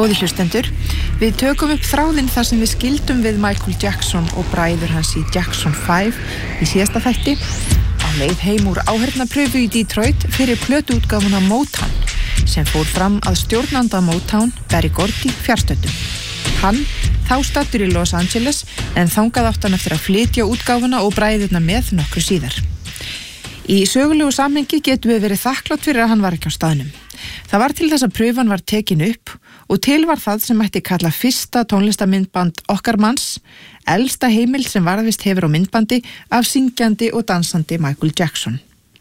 Góðir hlustendur, við tökum upp þráðinn þar sem við skildum við Michael Jackson og bræður hans í Jackson 5 í síðasta þætti á leið heim úr áheyrnarpröfu í Detroit fyrir plötuútgáfuna Motown sem fór fram að stjórnanda Motown, Berry Gordy, fjarstöddum. Hann, þá staddur í Los Angeles, en þangað átt hann eftir að flytja útgáfuna og bræðurna með nokkru síðar. Í sögulegu samhengi getum við verið þakklátt fyrir að hann var ekki á staðnum. Það var til þess að pröfan var tekin upp og til var það sem mætti kalla fyrsta tónlistamyndband okkar manns, elsta heimild sem varðvist hefur á myndbandi af syngjandi og dansandi Michael Jackson.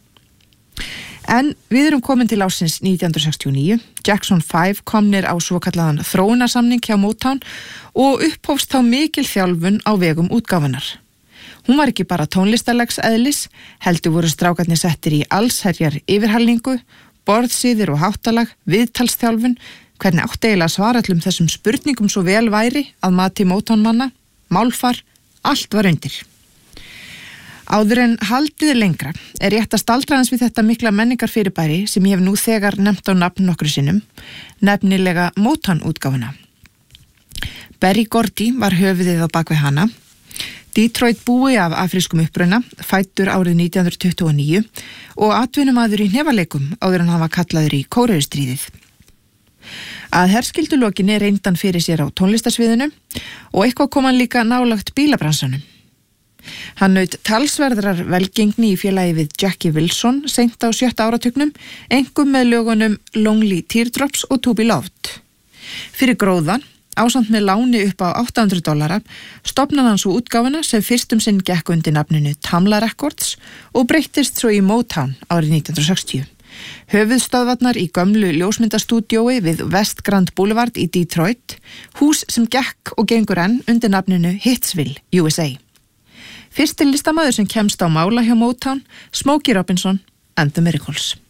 En við erum komin til ársins 1969, Jackson 5 komnir á svokallaðan þróunarsamning hjá Motown og upphófst þá mikil þjálfun á vegum útgáfunar. Hún var ekki bara tónlistarlegs eðlis, heldur voru strákarnir settir í allsherjar yfirhalningu, borðsíðir og háttalag, viðtalsþjálfun, hvernig átti eiginlega að svara allum þessum spurningum svo vel væri að mati Motown-manna, málfar, allt var undir. Áður en haldið lengra er rétt að staldra aðeins við þetta mikla menningarfyrirbæri sem ég hef nú þegar nefnt á nafn nokkru sinnum, nefnilega Motown-útgáfuna. Berry Gordy var höfuðið á bakvið hana, Detroit búi af afrískum uppruna, fæddur árið 1929 og atvinnumaður í hnefaleikum áður en hann var kallaður í Kóreustríðið. Að herskildulokinni reyndan fyrir sér á tónlistarsviðinu og eitthvað kom hann líka nálagt bílabransanum. Hann naut talsverðrar velgengni í félagi við Jackie Wilson seint á 7. áratugnum, einkum með lögunum Lonely Teardrops og To Be Loved. Fyrir gróðan, ásamt með láni upp á $800, stofnaði hann svo útgáfuna sem fyrstum sinn gekk undir nafninu Tamla Records og breyttist svo í Motown árið 1960. Höfuðstöðvarnar í gömlu ljósmyndastúdíói við West Grand Boulevard í Detroit, hús sem gekk og gengur enn undir nafninu Hitsville, USA. Fyrsti listamaður sem kemst á mála hjá Motown, Smokey Robinson and the Miracles.